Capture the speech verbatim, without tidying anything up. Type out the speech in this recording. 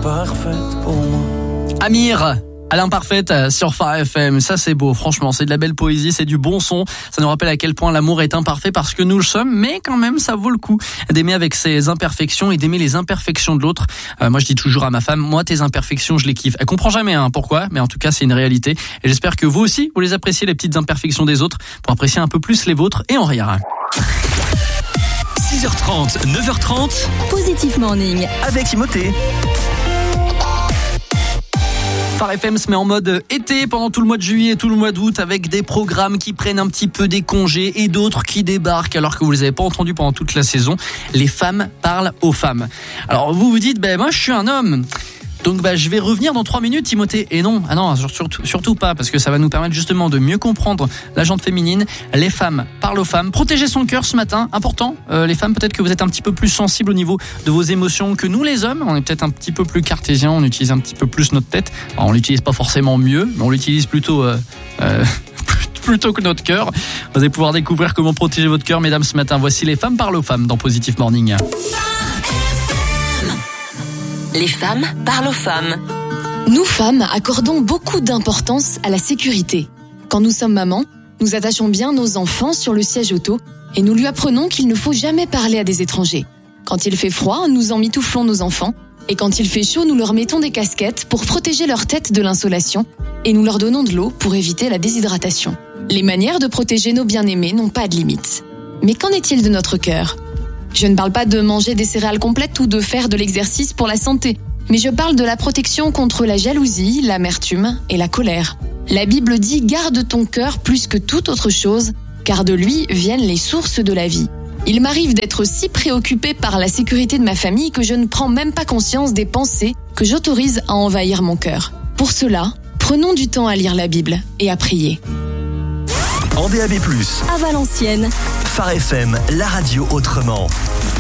l'imparfaite pour moi. Amir à l'imparfaite sur Phare F M, ça c'est beau, franchement, c'est de la belle poésie, c'est du bon son, ça nous rappelle à quel point l'amour est imparfait parce que nous le sommes, mais quand même ça vaut le coup d'aimer avec ses imperfections et d'aimer les imperfections de l'autre. Euh, moi je dis toujours à ma femme, moi tes imperfections je les kiffe. Elle comprend jamais hein, pourquoi, mais en tout cas c'est une réalité et j'espère que vous aussi vous les appréciez les petites imperfections des autres pour apprécier un peu plus les vôtres et en rire. six heures trente, neuf heures trente, Positive Morning avec Timothée. Phare F M se met en mode été pendant tout le mois de juillet et tout le mois d'août avec des programmes qui prennent un petit peu des congés et d'autres qui débarquent alors que vous les avez pas entendus pendant toute la saison. Les femmes parlent aux femmes. Alors vous vous dites, ben moi je suis un homme. Donc bah je vais revenir dans trois minutes Timothée. Et non, ah non, surtout, surtout pas parce que ça va nous permettre justement de mieux comprendre la gente féminine. Les femmes parlent aux femmes. Protéger son cœur ce matin, important. Euh, les femmes peut-être que vous êtes un petit peu plus sensibles au niveau de vos émotions que nous les hommes. On est peut-être un petit peu plus cartésiens, on utilise un petit peu plus notre tête. Alors, on l'utilise pas forcément mieux, mais on l'utilise plutôt... Euh, euh, plutôt que notre cœur. Vous allez pouvoir découvrir comment protéger votre cœur mesdames ce matin. Voici les femmes parlent aux femmes dans Positive Morning. Les femmes parlent aux femmes. Nous femmes accordons beaucoup d'importance à la sécurité. Quand nous sommes mamans, nous attachons bien nos enfants sur le siège auto et nous lui apprenons qu'il ne faut jamais parler à des étrangers. Quand il fait froid, nous emmitouflons nos enfants et quand il fait chaud, nous leur mettons des casquettes pour protéger leur tête de l'insolation et nous leur donnons de l'eau pour éviter la déshydratation. Les manières de protéger nos bien-aimés n'ont pas de limite. Mais qu'en est-il de notre cœur ? Je ne parle pas de manger des céréales complètes ou de faire de l'exercice pour la santé, mais je parle de la protection contre la jalousie, l'amertume et la colère. La Bible dit « Garde ton cœur plus que toute autre chose, car de lui viennent les sources de la vie ». Il m'arrive d'être si préoccupée par la sécurité de ma famille que je ne prends même pas conscience des pensées que j'autorise à envahir mon cœur. Pour cela, prenons du temps à lire la Bible et à prier. En D A B plus, À Valenciennes, Phare F M, la radio autrement.